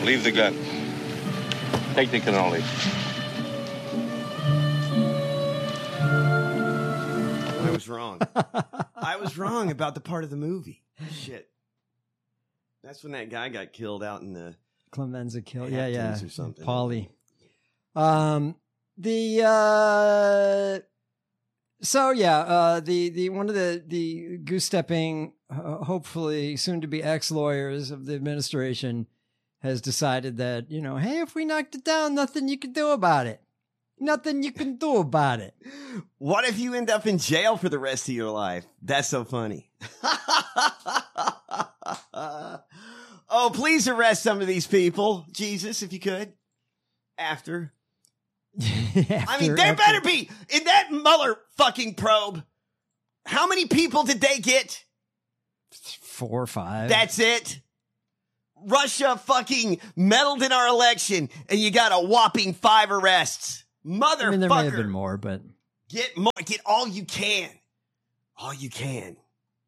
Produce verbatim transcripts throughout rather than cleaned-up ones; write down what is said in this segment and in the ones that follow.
Leave the gun. Take the cannoli. I was wrong. I was wrong about the part of the movie. Shit. That's when that guy got killed out in the Clemenza kill. Yeah, yeah. or something. Paulie. Um, the uh, so yeah, uh, the the one of the the goose stepping, uh, hopefully soon to be ex lawyers of the administration has decided that, you know, hey, if we knocked it down, nothing you can do about it. Nothing you can do about it. What if you end up in jail for the rest of your life? That's so funny. Oh, please arrest some of these people, Jesus, if you could. After. after I mean, there after. better be, in that motherfucking probe, how many people did they get? Four or five. That's it. Russia fucking meddled in our election, and you got a whopping five arrests. Motherfucker. I mean, there may have been more, but Get more. Get all you can. All you can.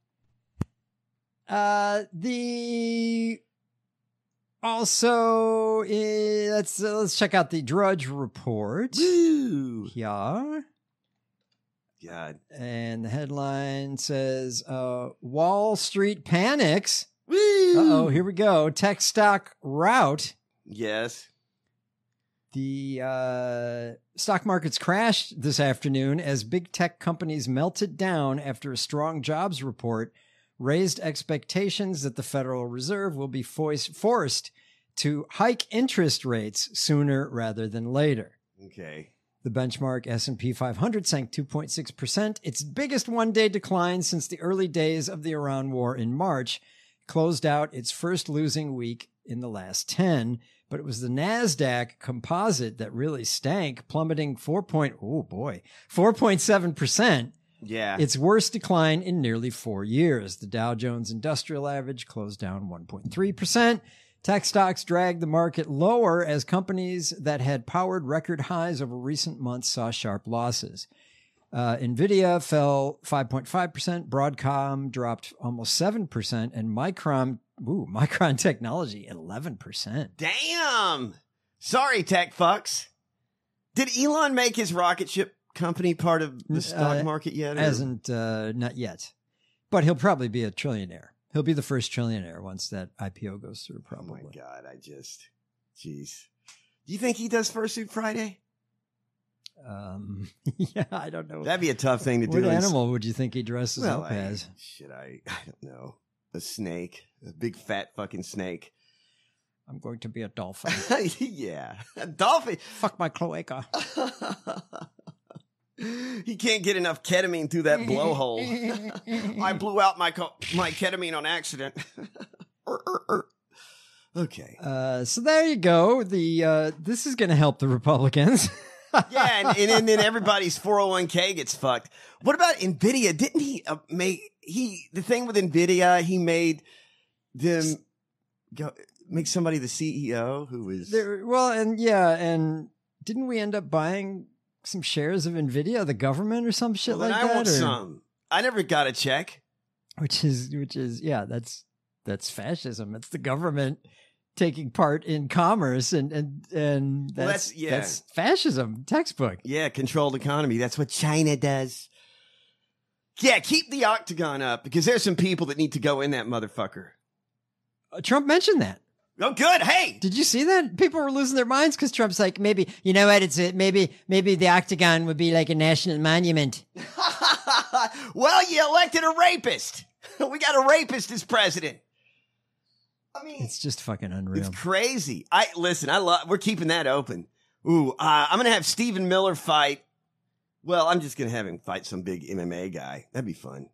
uh, the also eh, let's uh, let's check out the Drudge Report. Woo. Yeah. God. And the headline says, uh, Wall Street panics. Woo. Uh-oh, here we go. Tech stock rout. Yes. The uh, stock markets crashed this afternoon as big tech companies melted down after a strong jobs report raised expectations that the Federal Reserve will be foist- forced to hike interest rates sooner rather than later. Okay. The benchmark S and P five hundred sank two point six percent, its biggest one-day decline since the early days of the Iran war in March, closed out its first losing week in the last ten, but it was the NASDAQ composite that really stank, plummeting four point, oh boy, four point seven percent. Yeah. Its worst decline in nearly four years. The Dow Jones Industrial Average closed down one point three percent. Tech stocks dragged the market lower as companies that had powered record highs over recent months saw sharp losses. Uh, NVIDIA fell five point five percent, Broadcom dropped almost seven percent, and Micron, ooh, Micron Technology, eleven percent. Damn. Sorry, tech fucks. Did Elon make his rocket ship company part of the stock Uh, market yet? or- Hasn't, uh, not yet. But he'll probably be a trillionaire. He'll be the first trillionaire once that I P O goes through, Oh probably. my God. I just, jeez. Do you think he does Fursuit Friday? Um, yeah, I don't know. That'd be a tough thing to do. What in- animal would you think he dresses Well, up I, as? shit, I, I don't know. A snake. A big fat fucking snake. I'm going to be a dolphin. Yeah. A dolphin. Fuck my cloaca. He can't get enough ketamine through that blowhole. I blew out my co- my ketamine on accident. Er, er, er. Okay. Uh, so there you go. The uh, this is going to help the Republicans. Yeah, and, and, and then everybody's four oh one k gets fucked. What about NVIDIA? Didn't he uh, make he the thing with NVIDIA? He made them go make somebody the C E O who was There, well, and yeah, and didn't we end up buying some shares of NVIDIA, the government, or some shit Well, then like I that? want or- some. I never got a check. Which is, which is, yeah, that's that's fascism. It's the government taking part in commerce, and and and that's Well, that's- yeah. that's fascism textbook. Yeah, controlled economy. That's what China does. Yeah, keep the octagon up because there's some people that need to go in that motherfucker. Uh, Trump mentioned that. Oh, good. Hey, Did you see that? People were losing their minds because Trump's like, maybe, you know what? It's a, maybe, maybe the octagon would be like a national monument. well, you elected a rapist. We got a rapist as president. I mean, It's just fucking unreal. it's crazy. I listen. I love. We're keeping that open. Ooh, uh, I'm gonna have Stephen Miller fight. Well, I'm just gonna have him fight some big M M A guy. That'd be fun.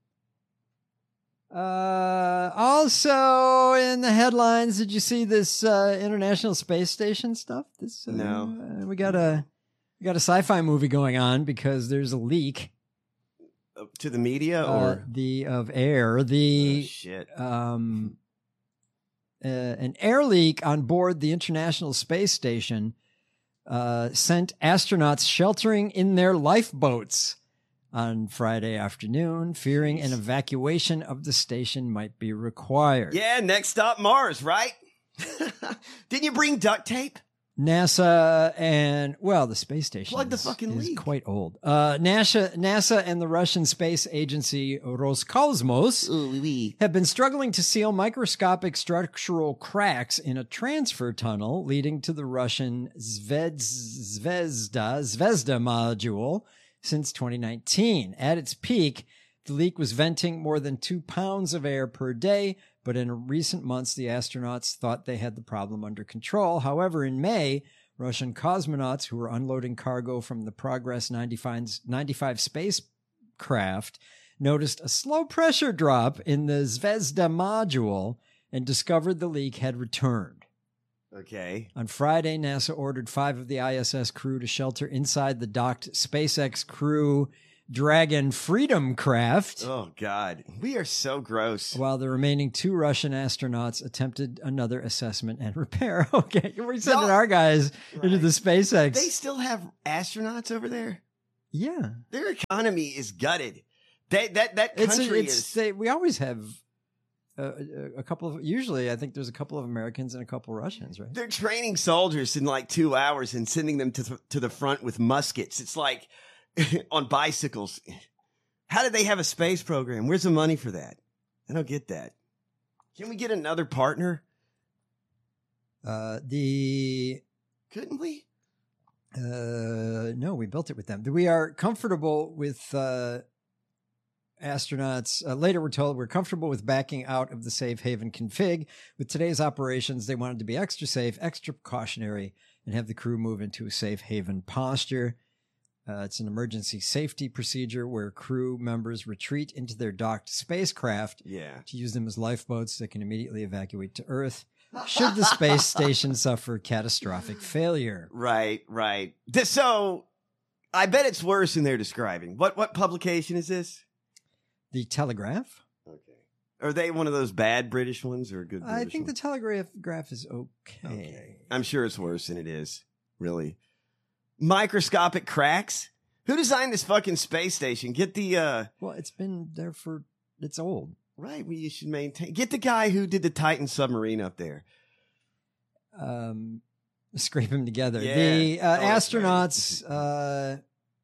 Uh, also in the headlines, did you see this uh, International Space Station stuff? This uh, No. uh, we got a we got a sci-fi movie going on because there's a leak Uh, to the media uh, or the of air oh, the shit. um uh, an air leak on board the International Space Station uh, sent astronauts sheltering in their lifeboats on Friday afternoon, fearing an evacuation of the station might be required. Yeah, next stop Mars, right? Didn't you bring duct tape? NASA and, well, the space station Plug the is, fucking is leak. quite old. Uh, NASA, NASA and the Russian space agency Roscosmos Ooh, wee, wee. have been struggling to seal microscopic structural cracks in a transfer tunnel leading to the Russian Zvez, Zvezda, Zvezda module since twenty nineteen. At its peak, the leak was venting more than two pounds of air per day, but in recent months, the astronauts thought they had the problem under control. However, in May, Russian cosmonauts who were unloading cargo from the Progress ninety-five, ninety-five spacecraft noticed a slow pressure drop in the Zvezda module and discovered the leak had returned. Okay. On Friday, NASA ordered five of the I S S crew to shelter inside the docked SpaceX Crew Dragon Freedom craft, Oh, God. We are so gross. while the remaining two Russian astronauts attempted another assessment and repair. Okay, we're sending No. our guys into Right. the SpaceX. They still have astronauts over there? yeah, Their economy is gutted. They, that that it's country it's is... they, we always have a, a- a couple of. Usually, I think there's a couple of Americans and a couple Russians, right? They're training soldiers in like two hours and sending them to, th- to the front with muskets. It's like on bicycles. How did they have a space program? Where's the money for that? I don't get that. Can we get another partner? Uh, the Couldn't we? Uh, no, we built it with them. We are comfortable with uh, astronauts. Uh, later, we're told we're comfortable with backing out of the safe haven config. With today's operations, they wanted to be extra safe, extra precautionary, and have the crew move into a safe haven posture. Uh, it's an emergency safety procedure where crew members retreat into their docked spacecraft Yeah. to use them as lifeboats that can immediately evacuate to Earth should the space station suffer catastrophic failure. Right, right. This, so I bet it's worse than they're describing. What what publication is this? The Telegraph? Okay. Are they one of those bad British ones or a good British I think the one? Telegraph graph is okay. Okay. I'm sure it's worse than it is, really. Microscopic cracks? Who designed this fucking space station? Get the, uh, Well, it's been there for, it's old. right, well, you should maintain. Get the guy who did the Titan submarine up there. Um, scrape them together. Yeah. The uh, Oh, that's right. astronauts, uh,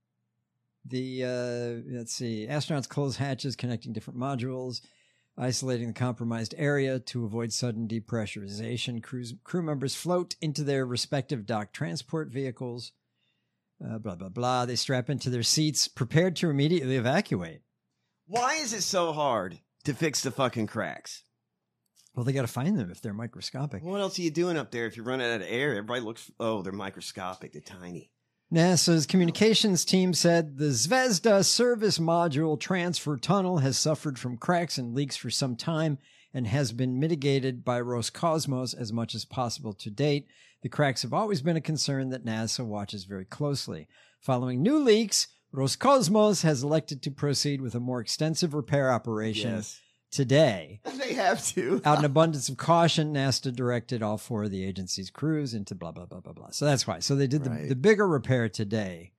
the, uh, let's see, astronauts close hatches connecting different modules, isolating the compromised area to avoid sudden depressurization. Crews, crew members float into their respective dock transport vehicles. Uh, blah, blah, blah. They strap into their seats, prepared to immediately evacuate. Why is it so hard to fix the fucking cracks? Well, they got to find them if they're microscopic. What else are you doing up there if you're running out of air? Everybody looks, oh, they're microscopic, they're tiny. NASA's communications team said the Zvezda service module transfer tunnel has suffered from cracks and leaks for some time and has been mitigated by Roscosmos as much as possible to date. The cracks have always been a concern that NASA watches very closely. Following new leaks, Roscosmos has elected to proceed with a more extensive repair operation Yes. today. They have to. Out in abundance of caution, NASA directed all four of the agency's crews into blah, blah, blah, blah, blah. So that's why. So they did the, Right. the bigger repair today,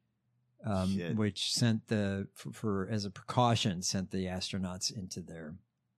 um, Shit. which sent the, for, for, as a precaution, sent the astronauts into their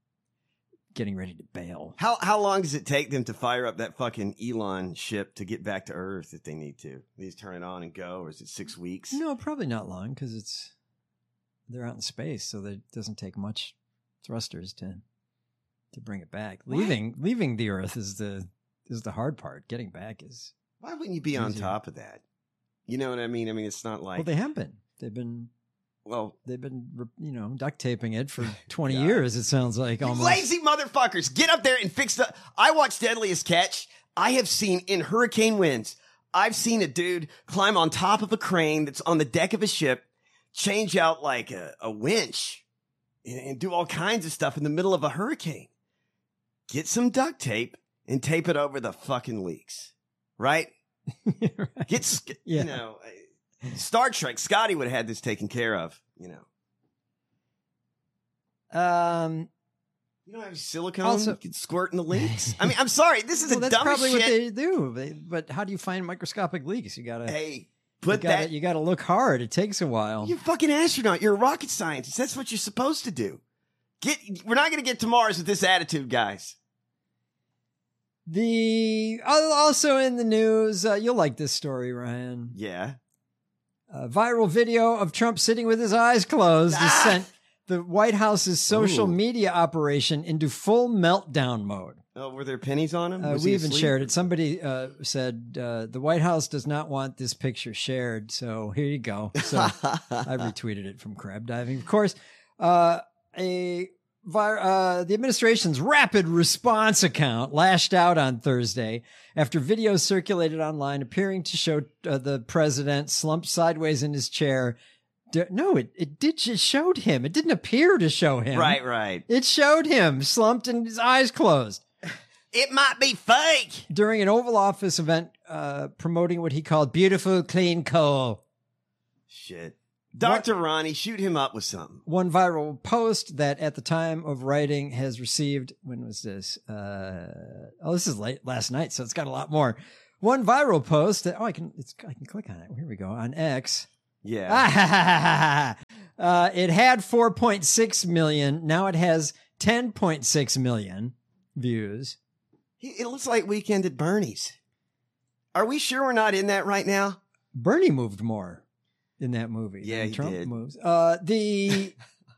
getting ready to bail. How how long does it take them to fire up that fucking Elon ship to get back to Earth if they need to? They just turn it on and go, or is it six weeks? No, probably not long because it's, they're out in space. So that it doesn't take much thrusters to, to bring it back. Why? Leaving, leaving the Earth is the, is the hard part. Getting back is, Why wouldn't you be on Easier. top of that? You know what I mean? I mean, it's not like, well, they have been, they've been, well, they've been, you know, duct taping it for twenty God. years. It sounds like you almost. lazy motherfuckers, get up there and fix the. I watched Deadliest Catch. I have seen in hurricane winds, I've seen a dude climb on top of a crane that's on the deck of a ship, change out like a, a winch, and, and do all kinds of stuff in the middle of a hurricane. Get some duct tape and tape it over the fucking leaks, right? Right. Get, sc- Yeah. you know, uh, Star Trek, Scotty would have had this taken care of, you know. Um, You don't have silicone Also- you can squirt in the leaks? I mean, I'm sorry, this is well, the that's dumbest probably shit. what they do. They, but how do you find microscopic leaks? You gotta, Hey, you put gotta, that. you gotta look hard. It takes a while. You're a fucking astronaut. You're a rocket scientist. That's what you're supposed to do. Get. We're not going to get to Mars with this attitude, guys. The Also in the news, uh, you'll like this story, Ryan. Yeah. A viral video of Trump sitting with his eyes closed has Ah! sent the White House's social Ooh. media operation into full meltdown mode. Oh, were there pennies on him? Uh, Was we he even asleep? shared it. Somebody uh, said uh, the White House does not want this picture shared. So here you go. So I retweeted it from Crab Diving. Of course, uh, a vir- uh, the administration's rapid response account lashed out on Thursday after videos circulated online appearing to show uh, the president slumped sideways in his chair. D- no, it, it did just showed him. It didn't appear to show him. Right, right. It showed him slumped and his eyes closed. It might be fake. During an Oval Office event uh, promoting what he called beautiful, clean coal. Shit. Doctor Ronnie, shoot him up with something. One viral post that at the time of writing has received, when was this? Uh, oh, this is late last night, so it's got a lot more. One viral post that, oh, I can, it's, I can click on it. Here we go. On X. Yeah. uh, it had four point six million. Now it has ten point six million views. It looks like Weekend at Bernie's. Are we sure we're not in that right now? Bernie moved more in that movie. Yeah, than he Trump did. moves. Uh, the,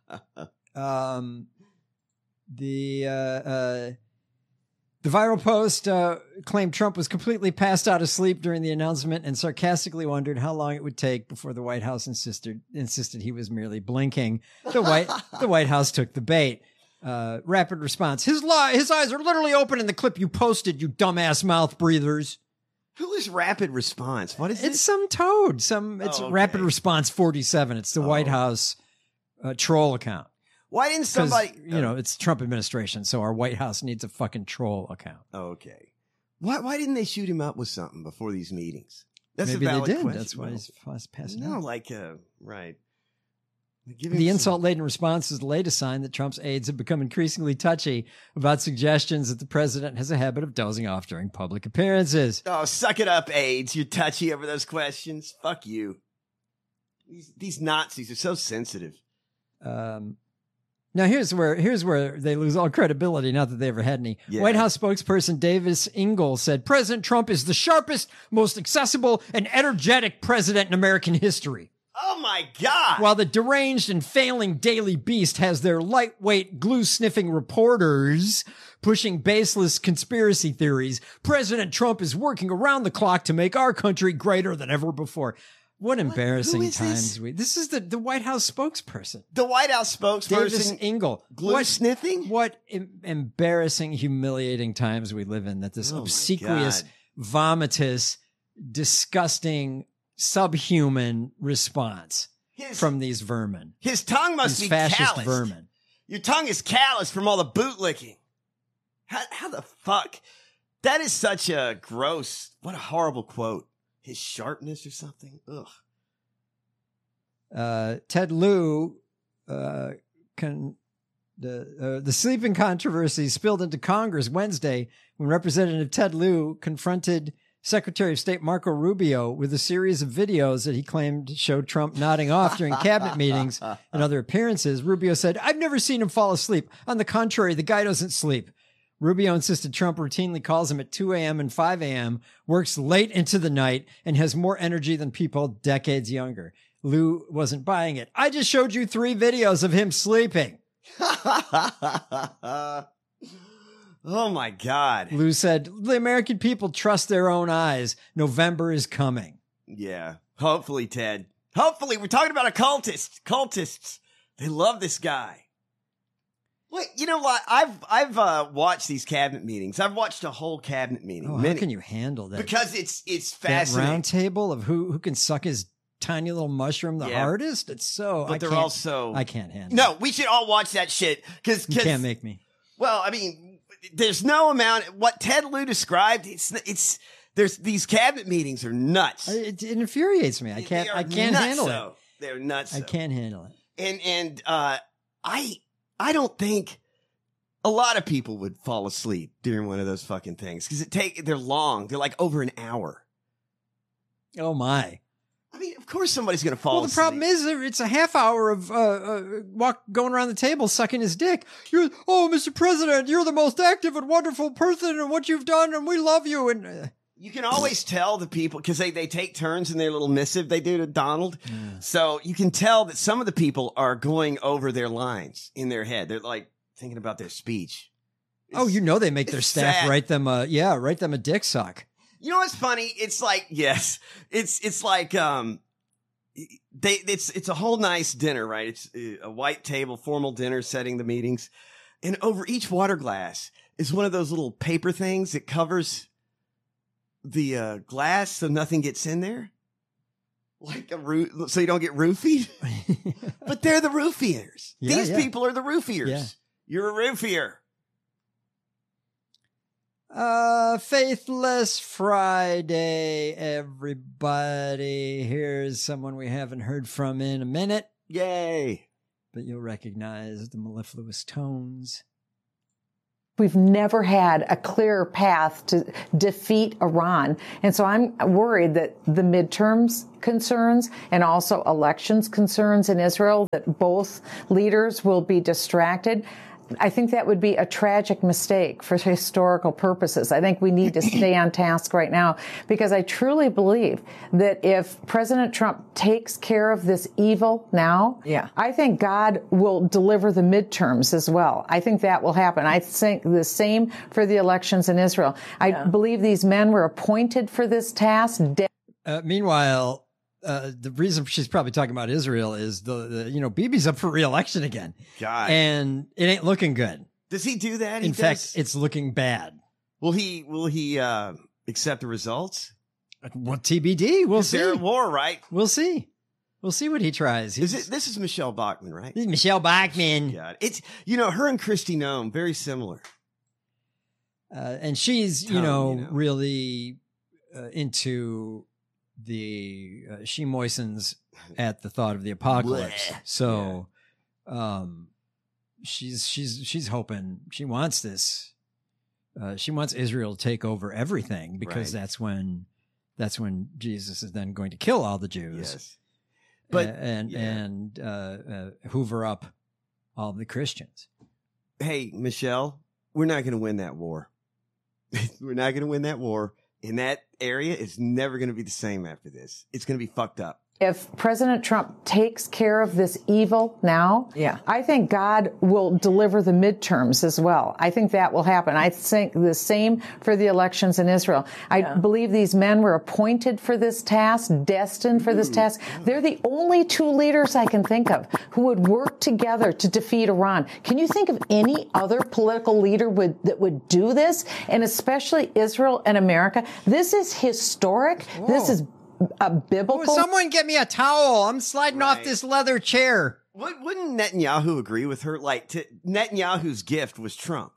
um, the, uh, uh, the viral post uh, claimed Trump was completely passed out of sleep during the announcement and sarcastically wondered how long it would take before the White House insisted insisted he was merely blinking. The White the White House took the bait. Uh, rapid response. His li- his eyes are literally open in the clip you posted, you dumbass mouth breathers. Who is Rapid Response? What is It's this? some toad. Some it's Oh, okay. Rapid Response forty-seven. It's the Oh. White House uh, troll account. Why didn't 'Cause, somebody... you know, it's Trump administration, so our White House needs a fucking troll account. Oh, okay. Why, why didn't they shoot him up with something before these meetings? That's Maybe a valid they did. question. That's why he's fast passing No, out. like, uh, right. Give him The some- insult-laden response is the latest sign that Trump's aides have become increasingly touchy about suggestions that the president has a habit of dozing off during public appearances. Oh, suck it up, AIDS. You're touchy over those questions. Fuck you. These, these Nazis are so sensitive. Um, now here's where here's where they lose all credibility. Not that they ever had any. Yeah. White House spokesperson Davis Ingle said President Trump is the sharpest, most accessible, and energetic president in American history. Oh, my God. While the deranged and failing Daily Beast has their lightweight, glue-sniffing reporters pushing baseless conspiracy theories, President Trump is working around the clock to make our country greater than ever before. What embarrassing Who is times this? we. This is the, the White House spokesperson, the White House Davis spokesperson, Ingle. glue What, sniffing? what em- embarrassing, humiliating times we live in that this Oh, my obsequious, God. vomitous, disgusting, subhuman response His, from these vermin. his tongue must These be fascist calloused. vermin. Your tongue is calloused from all the bootlicking. How, how the fuck? That is such a gross, what a horrible quote. His sharpness or something? Ugh. Uh, Ted Lieu, uh, con- the uh, the sleeping controversy spilled into Congress Wednesday when Representative Ted Lieu confronted Secretary of State Marco Rubio with a series of videos that he claimed showed Trump nodding off during cabinet meetings and other appearances. Rubio said, "I've never seen him fall asleep. On the contrary, the guy doesn't sleep." Rubio insisted Trump routinely calls him at two a.m. and five a.m., works late into the night, and has more energy than people decades younger. Lieu wasn't buying it. "I just showed you three videos of him sleeping." Oh my God. Lieu said, "The American people trust their own eyes. November is coming." Yeah. Hopefully, Ted. Hopefully, we're talking about occultists. Cultists. They love this guy. Wait, you know what? I've I've uh, watched these cabinet meetings. I've watched a whole cabinet meeting. Oh, Many- how can you handle that? Because it's it's that fascinating. round table of who, who can suck his tiny little mushroom the Yeah. hardest? It's so, but I they're can't, also I can't handle no. We should all watch that shit because it. You can't make me. well, I mean, there's no amount. What Ted Lieu described, it's it's there's these cabinet meetings are nuts. It, it infuriates me. I They can't, are I can't nuts, handle though. They're nuts. it. I though. can't handle it. And and uh, I I don't think a lot of people would fall asleep during one of those fucking things because it take they're long. They're like over an hour. Oh my. I mean, of course somebody's going to fall Well, the asleep. problem is it's a half hour of uh, uh, walk going around the table sucking his dick. You're, oh, Mister President, you're the most active and wonderful person and what you've done, and we love you. And uh, you can always tell the people, because they, they take turns in their little missive they do to Donald. Yeah. So you can tell that some of the people are going over their lines in their head. They're like thinking about their speech. It's, oh, you know they make their staff sad. write them a, yeah, write them a dick suck. You know what's funny? It's like, yes, it's, it's like, um, they, it's, it's a whole nice dinner, right? It's a white table, formal dinner setting the meetings. And over each water glass is one of those little paper things that covers the, uh, glass so nothing gets in there. Like a roo- so you don't get roofied. But they're the roofiers. Yeah, These yeah. people are the roofiers. Yeah. You're a roofier. Uh, Faithless Friday, everybody. Here's someone we haven't heard from in a minute. Yay. But you'll recognize the mellifluous tones. We've never had a clearer path to defeat Iran. And so I'm worried that the midterms concerns and also elections concerns in Israel, that both leaders will be distracted. I think that would be a tragic mistake for historical purposes. I think we need to stay on task right now, because I truly believe that if President Trump takes care of this evil now, yeah, I think God will deliver the midterms as well. I think that will happen. I think the same for the elections in Israel. I yeah. believe these men were appointed for this task. Uh, meanwhile, Uh, the reason she's probably talking about Israel is the, the, you know, Bibi's up for re-election again. God. And it ain't looking good. Does he do that? He In does? fact, it's looking bad. Will he, will he, uh, accept the results? Well, T B D. We'll see. They're at war, right? We'll see. We'll see what he tries. Is it, this is Michelle Bachmann, right? This is Michelle Bachmann. God. It's, you know, her and Kristi Noem, very similar. Uh, and she's, Tone, you, know, you know, really uh, into the, uh, she moistens at the thought of the apocalypse. Blech. So, yeah. um, she's, she's, she's hoping, she wants this, uh, she wants Israel to take over everything, because Right. that's when, that's when Jesus is then going to kill all the Jews. Yes. But, A- and, yeah. and, uh, uh, hoover up all the Christians. Hey, Michelle, we're not going to win that war. We're not going to win that war. In that area, it's never going to be the same after this. It's going to be fucked up. If President Trump takes care of this evil now, yeah, I think God will deliver the midterms as well. I think that will happen. I think the same for the elections in Israel. I yeah. believe these men were appointed for this task, destined for this Ooh. task. They're the only two leaders I can think of who would work together to defeat Iran. Can you think of any other political leader would, that would do this? And especially Israel and America. This is historic. Whoa. This is a biblical. Oh, someone get me a towel. I'm sliding Right. off this leather chair. Would, wouldn't Netanyahu agree with her? Like, to, Netanyahu's gift was Trump.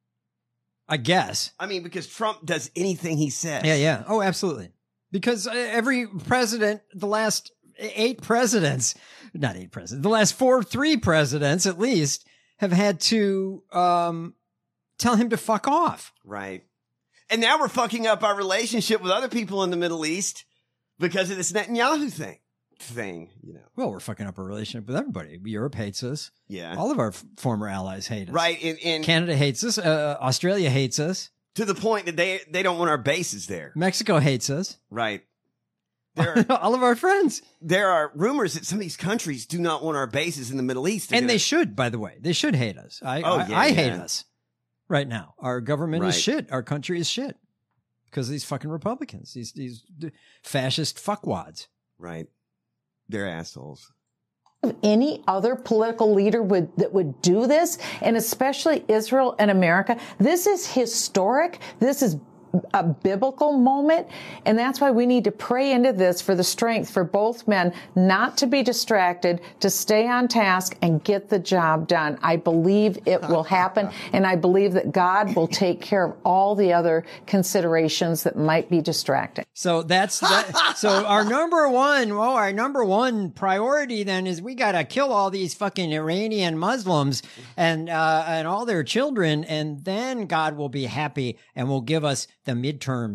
I guess. I mean, because Trump does anything he says. Yeah, yeah. Oh, absolutely. Because uh, every president, the last eight presidents, not eight presidents, the last four, three presidents at least, have had to um, tell him to fuck off. Right. And now we're fucking up our relationship with other people in the Middle East because of this Netanyahu thing. Thing, you know. Well, we're fucking up our relationship with everybody. Europe hates us. Yeah. All of our f- former allies hate us. Right. And, and Canada hates us. Uh, Australia hates us. To the point that they they don't want our bases there. Mexico hates us. Right. There are, all of our friends. There are rumors that some of these countries do not want our bases in the Middle East. They're and gonna, they should, by the way. They should hate us. I, oh, I, yeah, I yeah. hate us right now. Our government Right. is shit. Our country is shit. Because of these fucking Republicans. These, these fascist fuckwads. Right. They're assholes. Any other political leader would that would do this, and especially Israel and America. This is historic. This is a biblical moment, and that's why we need to pray into this for the strength for both men not to be distracted, to stay on task and get the job done. I believe it will happen, and I believe that God will take care of all the other considerations that might be distracting. So that's that. So our number one, well, our number one priority then is we got to kill all these fucking Iranian Muslims and uh, and all their children, and then God will be happy and will give us the midterms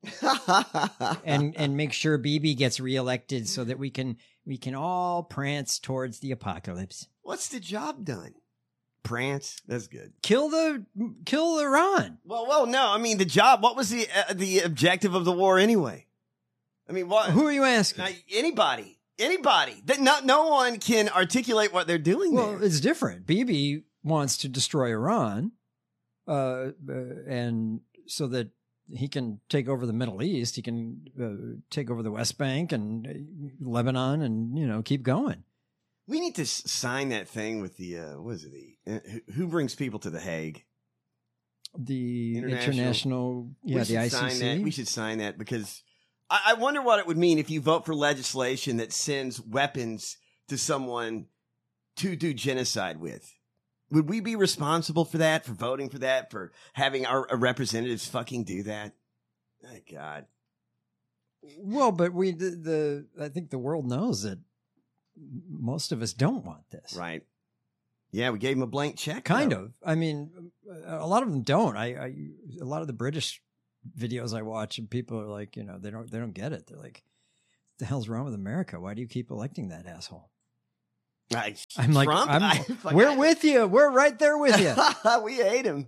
and and make sure Bibi gets reelected so that we can we can all prance towards the apocalypse. What's the job done? Prance. That's good. Kill the kill Iran. Well, well, no. I mean, the job. What was the uh, the objective of the war anyway? I mean, what? Who are you asking? Uh, anybody. Anybody. That no, no one can articulate what they're doing Well, there. it's different. Bibi wants to destroy Iran, uh, uh, and so that he can take over the Middle East. He can uh, take over the West Bank and uh, Lebanon, and you know keep going. We need to s- sign that thing with the uh, what is it? The uh, who, who brings people to the Hague? The International- international, yeah, we the should I C C. sign that. We should sign that because I, I wonder what it would mean if you vote for legislation that sends weapons to someone to do genocide with. Would we be responsible for that? For voting for that? For having our, our representatives fucking do that? My God. Well, but we the, the I think the world knows that most of us don't want this. Right. Yeah, we gave him a blank check. Kind though. of. I mean, a lot of them don't. I, I a lot of the British videos I watch, and people are like, you know, they don't they don't get it. They're like, "What the hell's wrong with America? Why do you keep electing that asshole?" I, I'm like, Trump? I'm, I- fuck, we're I- with you. We're right there with you. we hate him.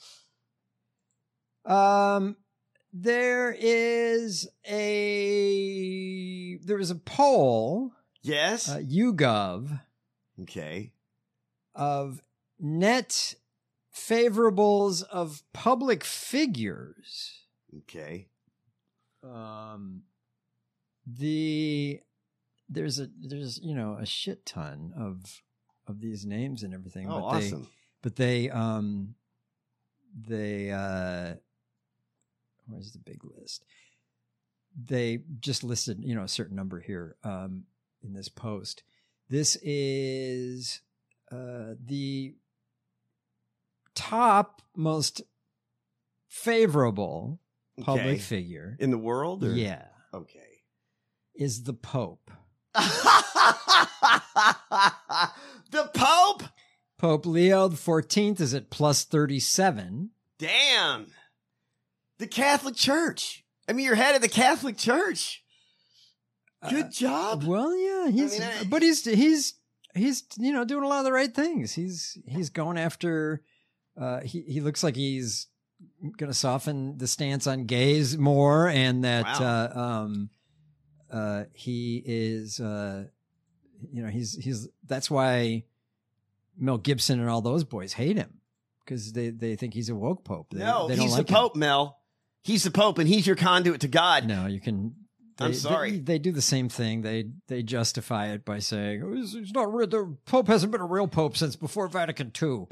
Um, there is a there was a poll, Yes. uh, YouGov, okay. of net favorables of public figures. Okay. Um, the there's a there's you know a shit ton of of these names and everything. Oh, but awesome. They, but they um they uh where's the big list? They just listed you know a certain number here um in this post. This is uh the top most favorable public Okay. figure. In the world? Or? Yeah, Okay. is the Pope. The Pope? Pope Leo the fourteenth is at plus thirty-seven. Damn. The Catholic Church. I mean, you're head of the Catholic Church. Good Uh, job. Well, yeah, he's mean, I- but he's he's he's you know doing a lot of the right things. He's he's going after. Uh, he he looks like he's going to soften the stance on gays more, and that Wow. uh, um uh he is uh you know he's he's that's why Mel Gibson and all those boys hate him because they they think he's a woke pope. They, no, they don't he's like the Pope, Mel. He's the Pope, and he's your conduit to God. him. No, you can. I'm They- sorry. They, they do the same thing. They they justify it by saying "Oh, he's, he's not real. The Pope hasn't been a real Pope since before Vatican Two.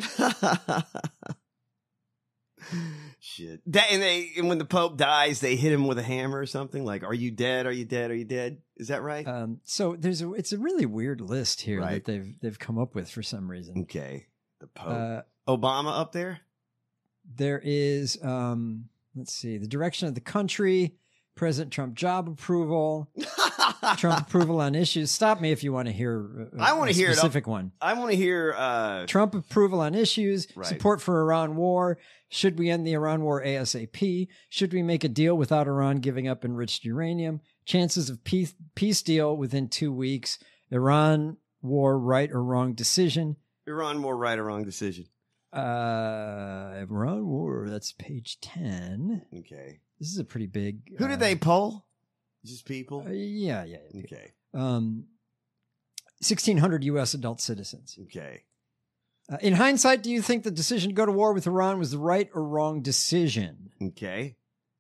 Shit. That, and they and when the Pope dies, they hit him with a hammer or something. Like, "Are you dead? Are you dead? Are you dead?" Is that right? Um, so there's a it's a really weird list here Right. that they've they've come up with for some reason. okay. The Pope. Uh, Obama up there. there is um, let's see the direction of the country, President Trump job approval, Trump approval on issues. Stop me if you want to hear. A, I wanna a hear it up- specific one. I want to hear. uh Trump approval on issues, Right. support for Iran war. Should we end the Iran war ASAP? Should we make a deal without Iran giving up enriched uranium? Chances of peace, peace deal within two weeks. Iran war, right or wrong decision. Iran more right or wrong decision. Uh, Iran war, that's page ten. Okay. This is a pretty big. Who uh, did they poll? Just people. Uh, yeah, yeah. yeah. Okay. Um, sixteen hundred U S adult citizens. Okay. Uh, in hindsight, do you think the decision to go to war with Iran was the right or wrong decision? Okay.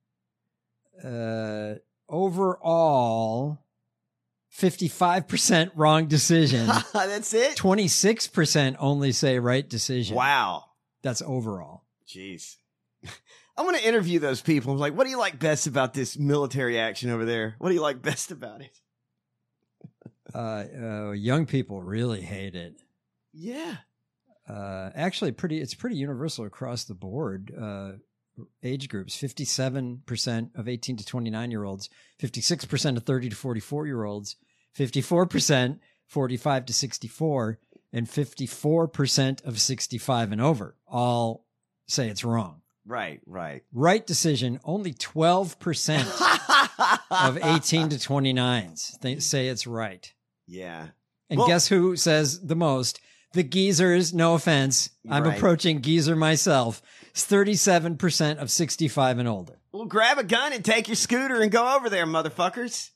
Uh, overall, fifty-five percent wrong decision. That's it. twenty-six percent only say right decision. Wow. That's overall. Jeez. I want to interview those people. I'm like, what do you like best about this military action over there? What do you like best about it? Uh, uh, young people really hate it. Yeah. Uh, actually, pretty. It's pretty universal across the board. Uh, age groups: fifty-seven percent of eighteen to twenty-nine year olds, fifty-six percent of thirty to forty-four year olds, fifty-four percent forty-five to sixty-four, and fifty-four percent of sixty-five and over. All say it's wrong. Right, right. Right decision, only twelve percent of eighteen to twenty-nines they say it's right. Yeah. And Well- guess who says the most? The geezers, no offense. I'm Right. approaching geezer myself. It's thirty-seven percent of sixty-five and older. Well, grab a gun and take your scooter and go over there, motherfuckers.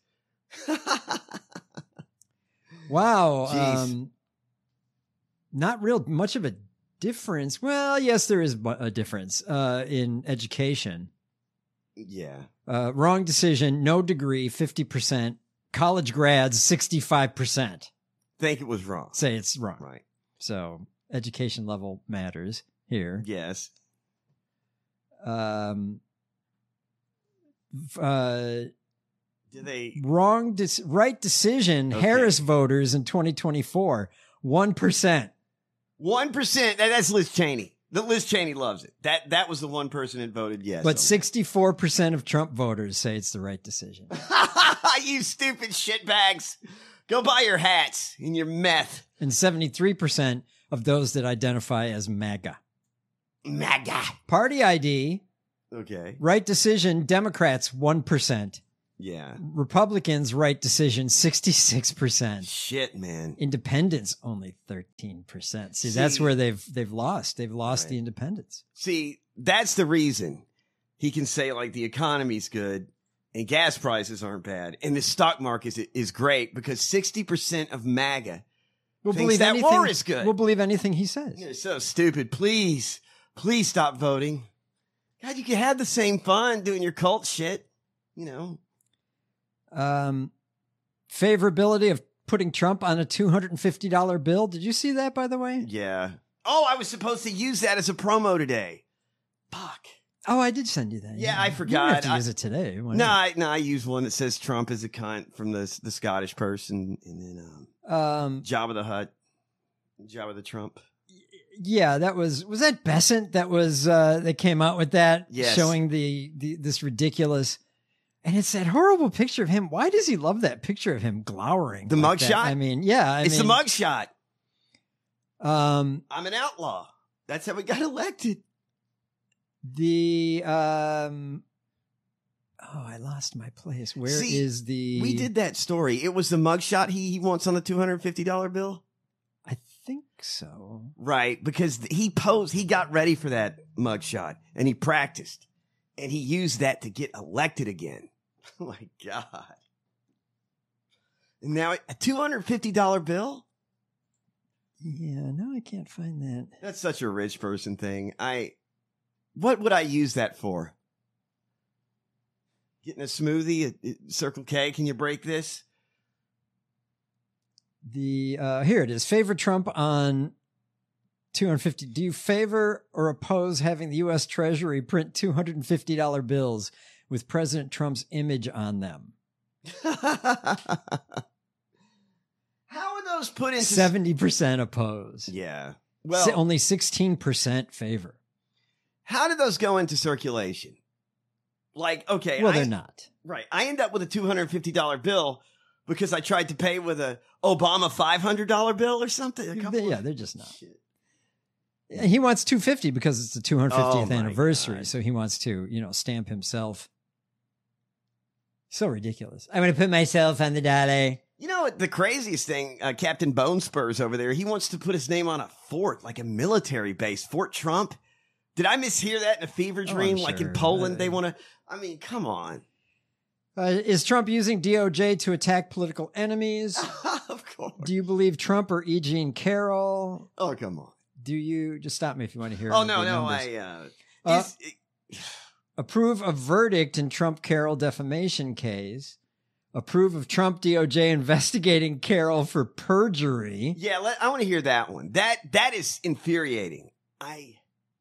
Wow. Jeez. Um, not real much of a difference. Well, yes, there is bu- a difference uh, in education. Yeah. Uh, wrong decision, no degree, fifty percent. College grads, sixty-five percent. Think it was wrong. Say it's wrong. Right. So education level matters here. Yes. Um, f- uh, Do they? wrong, dis- right decision. Okay. Harris voters in twenty twenty-four, one percent. One percent. That's Liz Cheney. The Liz Cheney loves it. That that was the one person that voted yes. But on that. sixty-four percent of Trump voters say it's the right decision. You stupid shitbags. Go buy your hats and your meth. And seventy-three percent of those that identify as MAGA. MAGA. Party I D, Okay. right decision, Democrats, one percent. Yeah. Republicans, right decision, sixty-six percent. Shit, man. Independents, only thirteen percent. See, that's See- where they've they've lost. They've lost Right. the independents. See, that's the reason he can say like the economy's good and gas prices aren't bad and the stock market is, is great because sixty percent of MAGA We'll thinks believe that anything. war is good. We'll believe anything he says. You're so stupid. Please, please stop voting. God, you can have the same fun doing your cult shit. You know. Um, favorability of putting Trump on a two hundred fifty dollars bill. Did you see that, by the way? Yeah. Oh, I was supposed to use that as a promo today. Fuck. Oh, I did send you that. Yeah, I You don't forgot. have to I- use it today. Why No, not? I, no, I use one that says Trump is a cunt from the the Scottish person, and then um, Um, Jabba the Hutt, Jabba the Trump. yeah, that was was that Besant that was uh that came out with that Yes. showing the, the this ridiculous, and it's that horrible picture of him. Why does he love that picture of him glowering? The like that? mugshot? I mean, yeah, I it's mean, the mugshot. Um, I'm an outlaw. That's how we got elected. the um, oh, I lost my place. Where is See, the? We did that story. It was the mugshot he, he wants on the two hundred fifty dollars bill. I think so. Right, because he posed, he got ready for that mugshot and he practiced and he used that to get elected again. Oh my God. And now a two hundred fifty dollars bill? Yeah, no, I can't find that. That's such a rich person thing. I, what would I use that for? Getting a smoothie at, at Circle K? Can you break this? The uh here it is. Favor Trump on two hundred fifty. Do you favor or oppose having the U S Treasury print two hundred fifty dollars bills with President Trump's image on them? How are those put into seventy percent oppose. Yeah. Well, Well, only sixteen percent favor. how do those go into circulation? Like, okay, Well, I, they're not. right. I end up with a two hundred fifty dollars bill because I tried to pay with a Obama five hundred dollars bill or something. A couple They- yeah, of- they're just not. Shit. He wants two hundred fifty because it's the two hundred fiftieth Oh, my anniversary, God. so he wants to, you know, stamp himself. So ridiculous. I'm going to put myself on the dollar. You know what? The craziest thing, uh, Captain Bone Spurs over there, he wants to put his name on a fort, like a military base, Fort Trump. Did I mishear that in a fever Oh, I'm dream? Like sure. in Poland, Uh, they want to. I mean, come on. Uh, is Trump using D O J to attack political enemies? Of course. Do you believe Trump or E. Jean Carroll? Oh, come on. Do you just stop me if you want to hear? Oh, the no, no. numbers. I. Uh, Uh, is- Approve of verdict in Trump Carroll defamation case. Approve of Trump D O J investigating Carroll for perjury. yeah, let, I want to hear that one. That That is infuriating. I.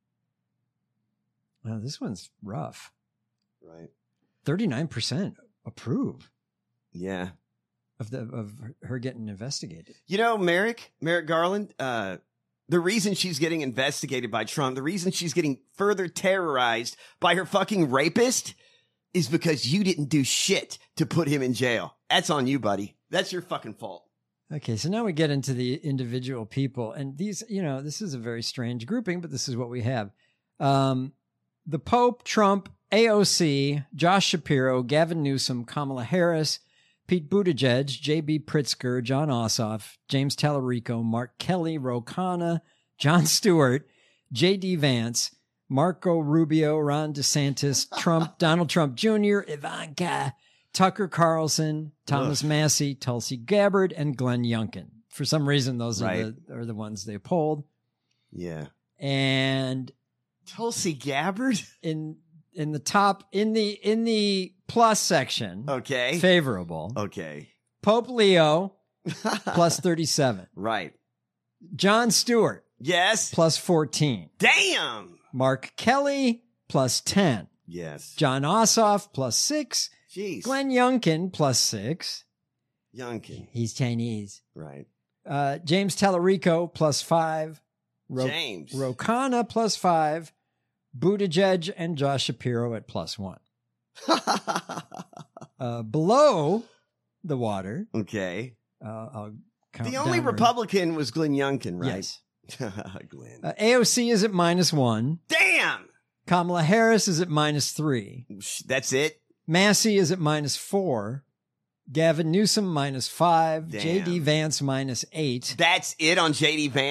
Well, this one's rough. Right. thirty-nine percent approve Yeah. of the of her getting investigated. You know, Merrick, Merrick Garland, uh, the reason she's getting investigated by Trump, the reason she's getting further terrorized by her fucking rapist is because you didn't do shit to put him in jail. That's on you, buddy. That's your fucking fault. Okay, so now we get into the individual people, and these, you know, this is a very strange grouping, but this is what we have. Um, the Pope, Trump, A O C, Josh Shapiro, Gavin Newsom, Kamala Harris, Pete Buttigieg, J B Pritzker, John Ossoff, James Tallarico, Mark Kelly, Ro Khanna, Jon Stewart, J D Vance, Marco Rubio, Ron DeSantis, Trump, Donald Trump Junior, Ivanka, Tucker Carlson, Thomas Ugh. Massey, Tulsi Gabbard, and Glenn Youngkin. For some reason, those right. are the are the ones they polled. Yeah. And Tulsi Gabbard in in the top in the in the plus section. Okay. Favorable. Okay. Pope Leo plus thirty-seven. Right. Jon Stewart. Yes. Plus fourteen. Damn. Mark Kelly plus ten. Yes. John Ossoff plus six. Jeez. Glenn Youngkin plus six. Youngkin. He's Chinese. Right. Uh, James Tallarico plus five. Ro- James. Ro Khanna plus five. Buttigieg and Josh Shapiro at plus one. uh, below the water. Okay. Uh, I'll count the only downward. Republican was Glenn Youngkin, right? Yes. Glenn. Uh, A O C is at minus one. Damn. Kamala Harris is at minus three. That's it. Massey is at minus four. Gavin Newsom minus five. Damn. J D Vance minus eight. That's it on J D Vance.